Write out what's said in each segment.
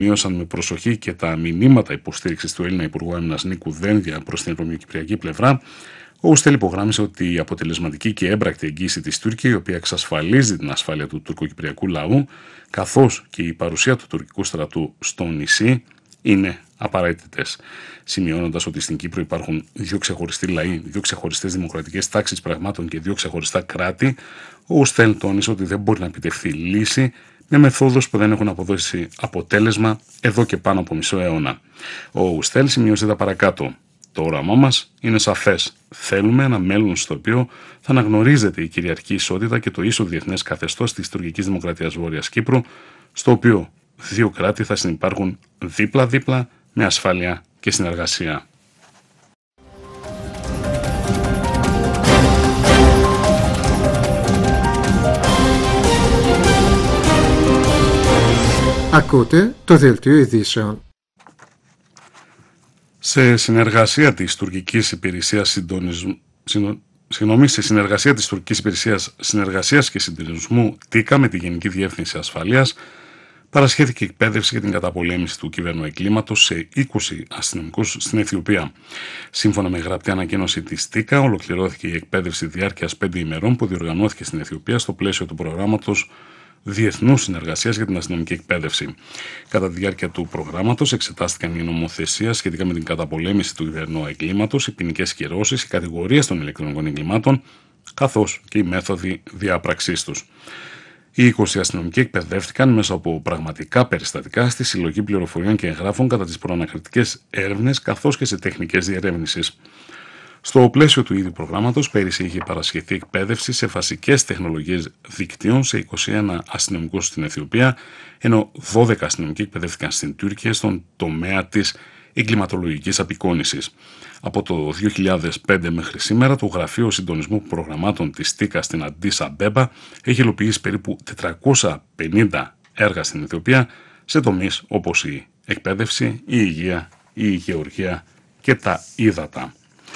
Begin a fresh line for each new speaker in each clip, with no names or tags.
Μείωσαν με προσοχή και τα μηνύματα υποστήριξης του Έλληνα Υπουργού Άμυνας Νίκου Δένδια προς την ρωμαιοκυπριακή πλευρά, ο Ουστέλ υπογράμμισε ότι η αποτελεσματική και έμπρακτη εγγύηση της Τουρκία, η οποία εξασφαλίζει την ασφάλεια του τουρκοκυπριακού λαού, καθώς και η παρουσία του τουρκικού στρατού στο νησί, είναι απαραίτητες. Σημειώνοντας ότι στην Κύπρο υπάρχουν δύο ξεχωριστοί λαοί, δύο ξεχωριστές δημοκρατικές τάξεις πραγμάτων και δύο ξεχωριστά κράτη, ο Ουστέλ τόνισε ότι δεν μπορεί να επιτευχθεί λύση με μεθόδους που δεν έχουν αποδώσει αποτέλεσμα εδώ και πάνω από μισό αιώνα. Ο Ουστέλ σημείωσε τα παρακάτω. Το όραμά μας είναι σαφές. Θέλουμε ένα μέλλον στο οποίο θα αναγνωρίζεται η κυριαρχική ισότητα και το ίσο διεθνές καθεστώς της τουρκικής δημοκρατίας Βόρειας Κύπρου, στο οποίο δύο κράτη θα συνυπάρχουν δίπλα-δίπλα με ασφάλεια και συνεργασία.
Ακούτε το δελτίο ειδήσεων.
Σε συνεργασία της τουρκικής υπηρεσίας σε συνεργασία της τουρκικής υπηρεσίας συνεργασίας και συντονισμού ΤΙΚΑ με τη Γενική Διεύθυνση Ασφαλείας, παρασχέθηκε εκπαίδευση για την καταπολέμηση του κυβερνοεγκλήματος σε 20 αστυνομικούς στην Αιθιοπία. Σύμφωνα με γραπτή ανακοίνωση της ΤΙΚΑ, ολοκληρώθηκε η εκπαίδευση διάρκειας 5 ημερών που διοργανώθηκε στην Αιθιοπία στο πλαίσιο του προγράμματος Διεθνούς Συνεργασίας για την Αστυνομική Εκπαίδευση. Κατά τη διάρκεια του προγράμματος εξετάστηκαν η νομοθεσία σχετικά με την καταπολέμηση του κυβερνοεγκλήματος, οι ποινικές κυρώσεις, οι κατηγορίες των ηλεκτρονικών εγκλημάτων, καθώς και οι μέθοδοι διάπραξής τους. Οι 20 αστυνομικοί εκπαιδεύτηκαν μέσα από πραγματικά περιστατικά στη συλλογή πληροφοριών και εγγράφων κατά τις προανακριτικές έρευνες, καθώς και σε τεχνικές διερεύνησης. Στο πλαίσιο του ίδιου προγράμματος, πέρυσι είχε παρασχεθεί εκπαίδευση σε βασικές τεχνολογίες δικτύων σε 21 αστυνομικούς στην Αιθιοπία, ενώ 12 αστυνομικοί εκπαιδεύτηκαν στην Τουρκία στον τομέα της εγκληματολογικής απεικόνησης. Από το 2005 μέχρι σήμερα, το Γραφείο Συντονισμού Προγραμμάτων της ΤΙΚΑ στην Αντίς Αμπέμπα έχει υλοποιήσει περίπου 450 έργα στην Αιθιοπία σε τομείς όπως η εκπαίδευση, η υγεία, η γεωργία και τα ύδατα.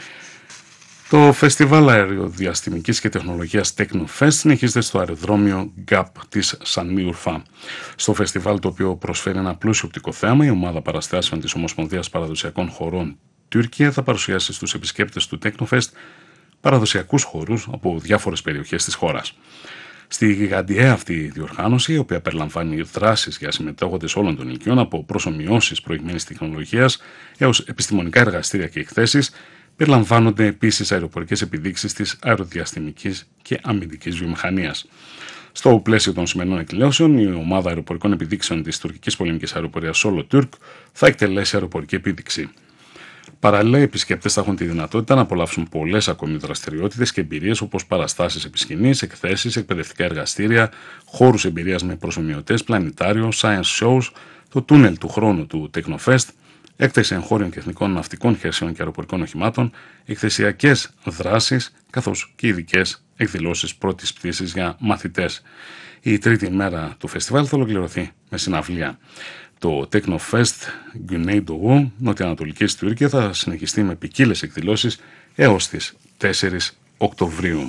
Το Φεστιβάλ Αεροδιαστημικής και Τεχνολογίας TechnoFest συνεχίζεται στο αεροδρόμιο GAP της Σανμιουρφά. Στο φεστιβάλ, το οποίο προσφέρει ένα πλούσιο οπτικό θέαμα, η ομάδα παραστάσεων της Ομοσπονδίας Παραδοσιακών Χωρών Τουρκία θα παρουσιάσει στους επισκέπτες του TechnoFest παραδοσιακούς χορούς από διάφορες περιοχές της χώρας. Στη γιγαντιαία αυτή διοργάνωση, η οποία περιλαμβάνει δράσεις για συμμετέχοντες όλων των ηλικιών, από προσομοιώσεις προηγμένης τεχνολογίας έως επιστημονικά εργαστήρια και εκθέσεις, περιλαμβάνονται επίσης αεροπορικές επιδείξεις της αεροδιαστημικής και αμυντικής βιομηχανίας. Στο πλαίσιο των σημερινών εκδηλώσεων, η ομάδα αεροπορικών επιδείξεων της τουρκικής πολεμικής αεροπορίας Solo Turk θα εκτελέσει αεροπορική επίδειξη. Παράλληλα, οι επισκέπτες θα έχουν τη δυνατότητα να απολαύσουν πολλές ακόμη δραστηριότητες και εμπειρίες, όπως παραστάσεις επί σκηνής, εκθέσεις, εκπαιδευτικά εργαστήρια, χώρους εμπειρίας με προσομοιωτές, πλανητάριο, science shows, το τούνελ του χρόνου του TechnoFest, έκθεση εγχώριων και εθνικών ναυτικών χερσαίων και αεροπορικών οχημάτων, εκθεσιακές δράσεις, καθώς και ειδικές εκδηλώσεις πρώτης πτήσης για μαθητές. Η τρίτη μέρα του φεστιβάλ θα ολοκληρωθεί με συναυλία. Το TechnoFest Güneydoğu νοτιοανατολικής Τουρκία θα συνεχιστεί με ποικίλες εκδηλώσεις έως τις 4 Οκτωβρίου.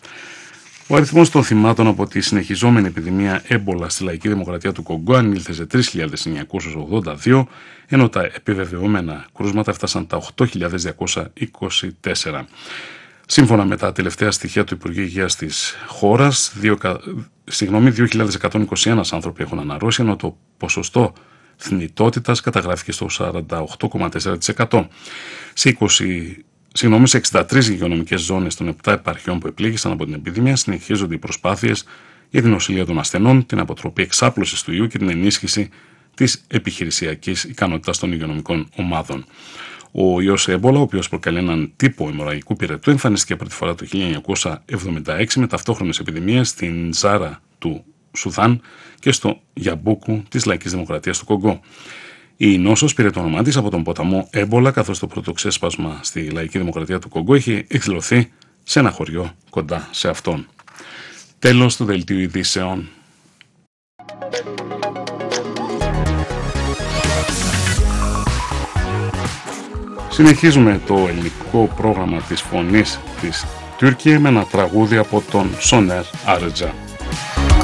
Ο αριθμός των θυμάτων από τη συνεχιζόμενη επιδημία έμπολα στη Λαϊκή Δημοκρατία του Κονγκό ανήλθε σε 3.982, ενώ τα επιβεβαιωμένα κρούσματα έφτασαν τα 8.224. Σύμφωνα με τα τελευταία στοιχεία του Υπουργείου Υγείας της χώρας, 2.121 άνθρωποι έχουν αναρρώσει, ενώ το ποσοστό θνητότητας καταγράφηκε στο 48,4%. Σε 63 υγειονομικές ζώνες των 7 επαρχιών που επλήγησαν από την επιδημία συνεχίζονται οι προσπάθειες για την νοσηλεία των ασθενών, την αποτροπή εξάπλωσης του ιού και την ενίσχυση της επιχειρησιακής ικανότητας των υγειονομικών ομάδων. Ο ιός έμπολα, ο οποίος προκαλεί έναν τύπο αιμορραγικού πυρετού, εμφανίστηκε πρώτη φορά το 1976 με ταυτόχρονες επιδημίες στην Ζάρα του Σουδάν και στο Γιαμπούκου της Λαϊκής Δημοκρατίας του Κονγκό. Η νόσος πήρε το όνομά της από τον ποταμό Έμπολα, καθώς το πρώτο ξέσπασμα στη Λαϊκή Δημοκρατία του Κονγκό είχε εκδηλωθεί σε ένα χωριό κοντά σε αυτόν. Τέλος του δελτίου ειδήσεων. Συνεχίζουμε το ελληνικό πρόγραμμα της φωνής της Τουρκία με ένα τραγούδι από τον Σόνερ Άρετζα.